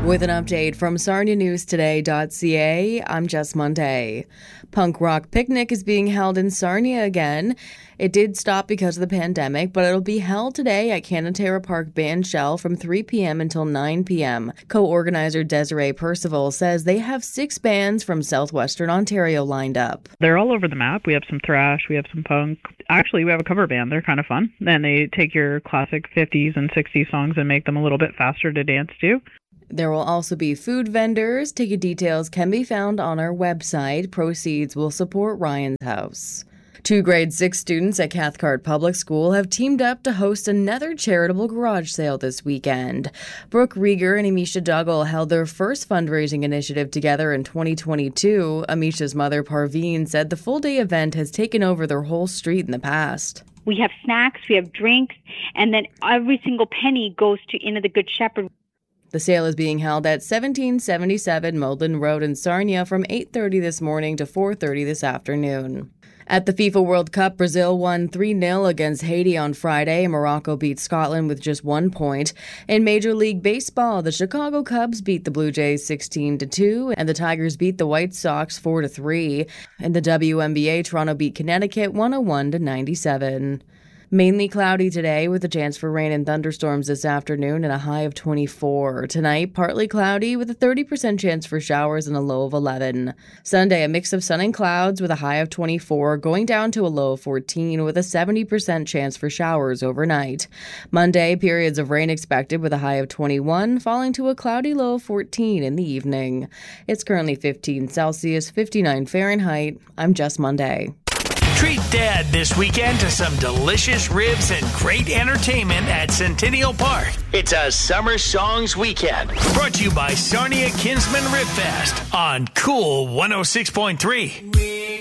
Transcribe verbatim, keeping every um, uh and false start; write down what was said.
With an update from Sarnia News Today dot c a, I'm Jess Monday. Punk Rock Picnic is being held in Sarnia again. It did stop because of the pandemic, but it'll be held today at Canatera Park Band Shell from three p.m. until nine p.m. Co-organizer Desiree Percival says they have six bands from southwestern Ontario lined up. They're all over the map. We have some thrash, we have some punk. Actually, we have a cover band. They're kind of fun. Then they take your classic fifties and sixties songs and make them a little bit faster to dance to. There will also be food vendors. Ticket details can be found on our website. Proceeds will support Ryan's House. Two grade six students at Cathcart Public School have teamed up to host another charitable garage sale this weekend. Brooke Rieger and Amisha Duggal held their first fundraising initiative together in twenty twenty-two. Amisha's mother, Parveen, said the full-day event has taken over their whole street in the past. We have snacks, we have drinks, and then every single penny goes to Inn of the Good Shepherd. The sale is being held at seventeen seventy-seven Moldland Road in Sarnia from eight thirty this morning to four thirty this afternoon. At the FIFA World Cup, Brazil won three nil against Haiti on Friday. Morocco beat Scotland with just one point. In Major League Baseball, the Chicago Cubs beat the Blue Jays sixteen to two, and the Tigers beat the White Sox four to three. In the W N B A, Toronto beat Connecticut one oh one to ninety-seven. Mainly cloudy today with a chance for rain and thunderstorms this afternoon and a high of twenty-four. Tonight, partly cloudy with a thirty percent chance for showers and a low of eleven. Sunday, a mix of sun and clouds with a high of twenty-four, going down to a low of fourteen with a seventy percent chance for showers overnight. Monday, periods of rain expected with a high of twenty-one, falling to a cloudy low of fourteen in the evening. It's currently fifteen Celsius, fifty-nine Fahrenheit. I'm Jess Monday. Treat Dad this weekend to some delicious ribs and great entertainment at Centennial Park. It's a Summer Songs Weekend. Brought to you by Sarnia Kinsman Rib Fest on Cool one oh six point three.